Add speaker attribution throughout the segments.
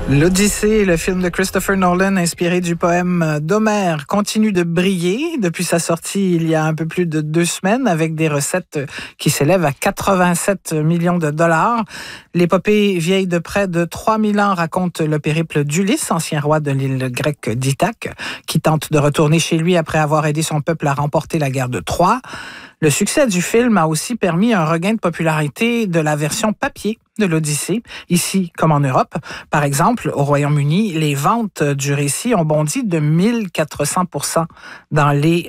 Speaker 1: L'Odyssée, le film de Christopher Nolan inspiré du poème d'Homère, continue de briller depuis sa sortie il y a un peu plus de 2 semaines avec des recettes qui s'élèvent à 87 millions de dollars. L'épopée vieille de près de 3000 ans raconte le périple d'Ulysse, ancien roi de l'île grecque d'Ithaque, qui tente de retourner chez lui après avoir aidé son peuple à remporter la guerre de Troie. Le succès du film a aussi permis un regain de popularité de la version papier de l'Odyssée, ici comme en Europe. Par exemple, au Royaume-Uni, les ventes du récit ont bondi de 1400% dans les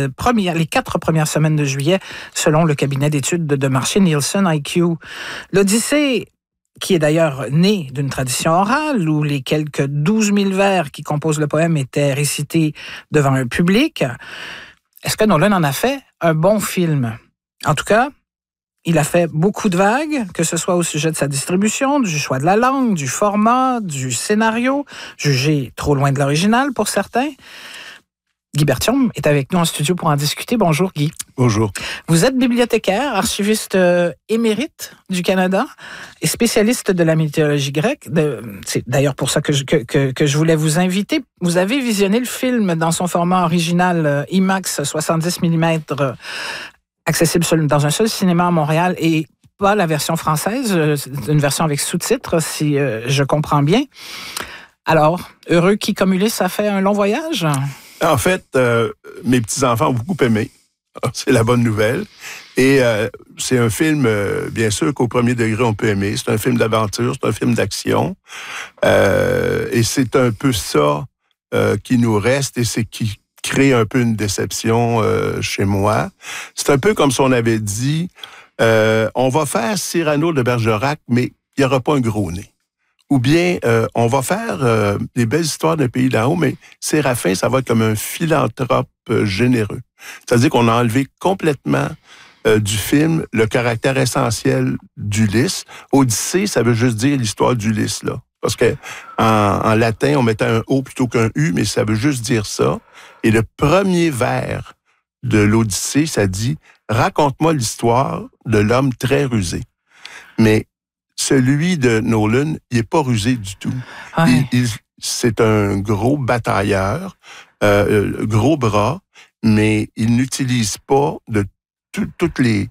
Speaker 1: 4 premières semaines de juillet, selon le cabinet d'études de marché Nielsen IQ. L'Odyssée, qui est d'ailleurs né d'une tradition orale où les quelques 12 000 vers qui composent le poème étaient récités devant un public. Est-ce que Nolan en a fait un bon film? En tout cas, il a fait beaucoup de vagues, que ce soit au sujet de sa distribution, du choix de la langue, du format, du scénario, jugé trop loin de l'original pour certains. Guy Berthiaume est avec nous en studio pour en discuter. Bonjour Guy.
Speaker 2: Bonjour.
Speaker 1: Vous êtes bibliothécaire, archiviste émérite du Canada et spécialiste de la mythologie grecque. C'est d'ailleurs pour ça que je voulais vous inviter. Vous avez visionné le film dans son format original IMAX 70 mm, accessible dans un seul cinéma à Montréal et pas la version française, une version avec sous-titres, si je comprends bien. Alors, heureux qui, comme Ulysse, a fait un long voyage?
Speaker 2: En fait, mes petits-enfants ont beaucoup aimé. C'est la bonne nouvelle. Et c'est un film, bien sûr, qu'au premier degré, on peut aimer. C'est un film d'aventure, c'est un film d'action. Et c'est un peu ça qui nous reste et c'est qui crée un peu une déception chez moi. C'est un peu comme si on avait dit, on va faire Cyrano de Bergerac, mais il n'y aura pas un gros nez. Ou bien, on va faire des belles histoires d'un pays d'en haut, mais Séraphin, ça va être comme un philanthrope généreux. C'est-à-dire qu'on a enlevé complètement du film le caractère essentiel d'Ulysse. Odyssée, ça veut juste dire l'histoire d'Ulysse, là. Parce que en latin, on mettait un O plutôt qu'un U, mais ça veut juste dire ça. Et le premier vers de l'Odyssée, ça dit « Raconte-moi l'histoire de l'homme très rusé ». Mais celui de Nolan, il n'est pas rusé du tout. Ouais. C'est un gros batailleur, gros bras, mais il n'utilise pas de tout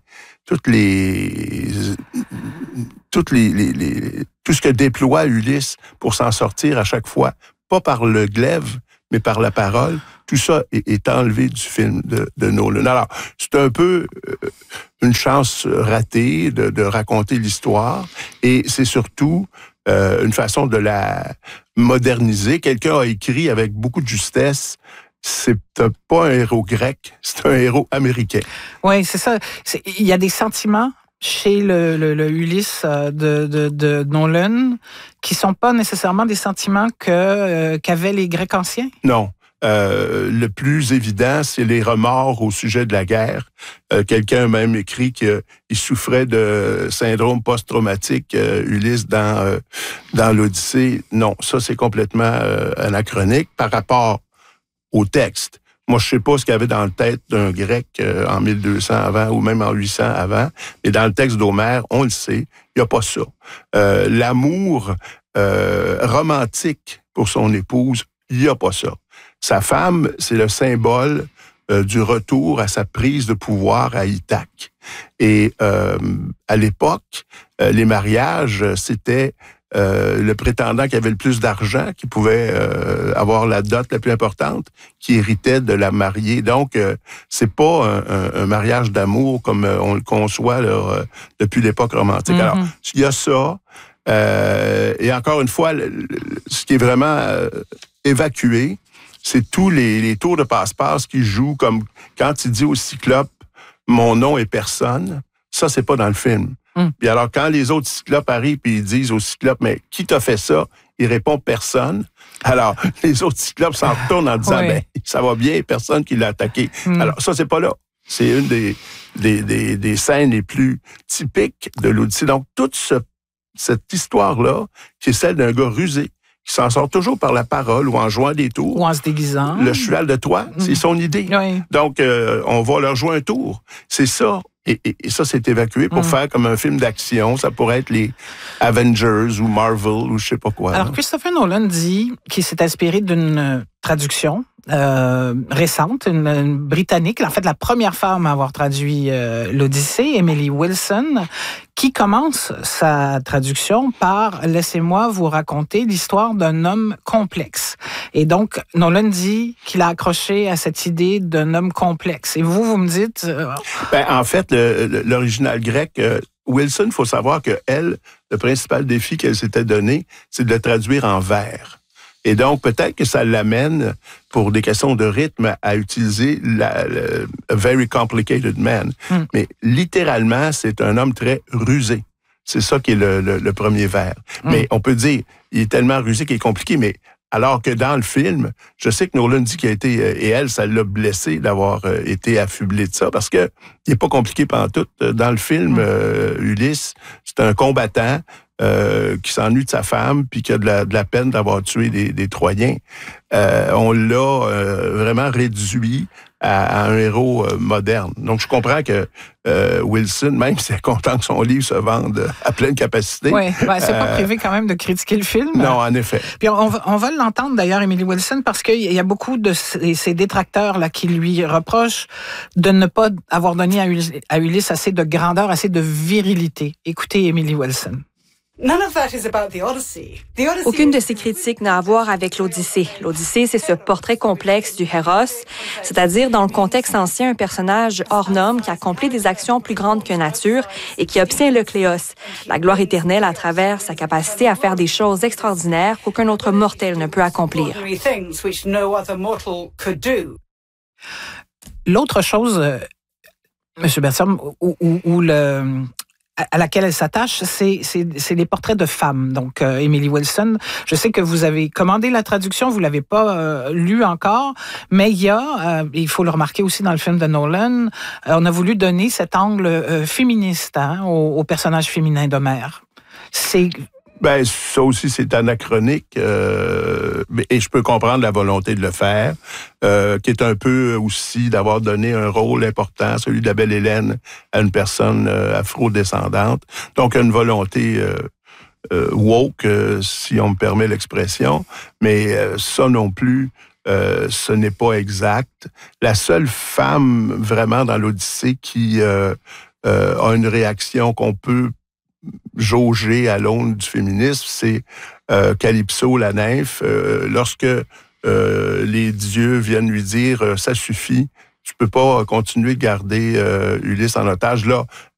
Speaker 2: ce que déploie Ulysse pour s'en sortir à chaque fois. Pas par le glaive, mais par la parole. Tout ça est enlevé du film de Nolan. Alors, c'est un peu une chance ratée de raconter l'histoire et c'est surtout une façon de la moderniser. Quelqu'un a écrit avec beaucoup de justesse, c'est pas un héros grec, c'est un héros américain.
Speaker 1: Oui, c'est ça. Il y a des sentiments chez le Ulysse de Nolan qui sont pas nécessairement des sentiments qu'avaient les Grecs anciens?
Speaker 2: Non. Le plus évident, c'est les remords au sujet de la guerre. Quelqu'un a même écrit qu'il souffrait de syndrome post-traumatique, Ulysse, dans l'Odyssée. Non, ça, c'est complètement anachronique par rapport au texte. Moi, je sais pas ce qu'il y avait dans la tête d'un Grec en 1200 avant ou même en 800 avant, mais dans le texte d'Homère, on le sait, il n'y a pas ça. L'amour romantique pour son épouse, il n'y a pas ça. Sa femme, c'est le symbole du retour à sa prise de pouvoir à Ithaque. Et à l'époque, les mariages, c'était le prétendant qui avait le plus d'argent, qui pouvait avoir la dot la plus importante, qui héritait de la mariée. Donc, c'est pas un mariage d'amour comme on le conçoit là, depuis l'époque romantique. Alors, il y a ça. Et encore une fois, ce qui est vraiment évacué, c'est tous les tours de passe-passe qui jouent comme quand il dit au Cyclope « Mon nom est personne », ça, c'est pas dans le film. Puis alors, quand les autres Cyclopes arrivent et ils disent au Cyclope « Mais qui t'a fait ça? » Il répond « Personne ». Alors, les autres Cyclopes s'en retournent en disant « Ben, ça va bien, personne qui l'a attaqué ». Alors, ça, c'est pas là. C'est une des scènes les plus typiques de l'Odyssée. Donc, toute cette histoire-là, qui est celle d'un gars rusé, qui s'en sort toujours par la parole ou en jouant des tours.
Speaker 1: Ou en se déguisant.
Speaker 2: Le cheval de Troie, c'est son idée. Oui. Donc, on va leur jouer un tour. C'est ça, Et ça, c'est évacué pour faire comme un film d'action. Ça pourrait être les Avengers ou Marvel ou je sais pas quoi.
Speaker 1: Alors, Christopher Nolan dit qu'il s'est inspiré d'une traduction récente, une britannique, en fait la première femme à avoir traduit l'Odyssée, Emily Wilson, qui commence sa traduction par « Laissez-moi vous raconter l'histoire d'un homme complexe ». Et donc, Nolan dit qu'il a accroché à cette idée d'un homme complexe. Et vous me dites...
Speaker 2: En fait, l'original grec... Wilson, il faut savoir que elle, le principal défi qu'elle s'était donné, c'est de le traduire en vers. Et donc, peut-être que ça l'amène, pour des questions de rythme, à utiliser le a very complicated man. Mais littéralement, c'est un homme très rusé. C'est ça qui est le premier vers. Mais on peut dire, il est tellement rusé qu'il est compliqué, mais alors que dans le film, je sais que Nolan dit qu'il a été, et elle, ça l'a blessé d'avoir été affublé de ça, parce que il n'est pas compliqué pantoute. Dans le film, Ulysse, c'est un combattant qui s'ennuie de sa femme, puis qui a de la peine d'avoir tué des Troyens. On l'a vraiment réduit à un héros moderne. Donc, je comprends que Wilson, même s'il est content que son livre se vende à pleine capacité...
Speaker 1: Oui, c'est pas privé quand même de critiquer le film.
Speaker 2: Non, en effet.
Speaker 1: Puis on va l'entendre d'ailleurs, Emily Wilson, parce qu'il y a beaucoup de ces détracteurs là qui lui reprochent de ne pas avoir donné à Ulysse assez de grandeur, assez de virilité. Écoutez Emily Wilson.
Speaker 3: Aucune de ces critiques n'a à voir avec l'Odyssée. L'Odyssée, c'est ce portrait complexe du héros, c'est-à-dire dans le contexte ancien, un personnage hors norme qui accomplit des actions plus grandes que nature et qui obtient le cléos, la gloire éternelle à travers sa capacité à faire des choses extraordinaires qu'aucun autre mortel ne peut accomplir.
Speaker 1: L'autre chose, M. Bertram, à laquelle elle s'attache, c'est les portraits de femmes. Donc, Emily Wilson, je sais que vous avez commandé la traduction, vous l'avez pas lu encore, mais il faut le remarquer aussi dans le film de Nolan, on a voulu donner cet angle féministe au personnage féminin d'Homère.
Speaker 2: Ça aussi, c'est anachronique, et je peux comprendre la volonté de le faire, qui est un peu aussi d'avoir donné un rôle important, celui de la belle Hélène, à une personne afro-descendante. Donc, une volonté woke, si on me permet l'expression, mais ça non plus, ce n'est pas exact. La seule femme vraiment dans l'Odyssée qui a une réaction qu'on peut jauger à l'aune du féminisme, c'est Calypso, la nymphe, lorsque les dieux viennent lui dire « ça suffit, tu peux pas continuer de garder Ulysse en otage ». Là,